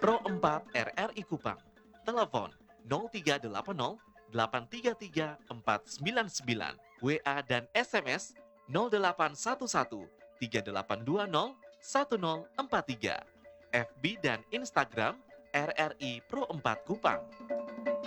Pro 4 RRI Kupang. Telepon 0380 833 499, WA dan SMS 0811 3820 1043, FB dan Instagram RRI Pro 4 Kupang.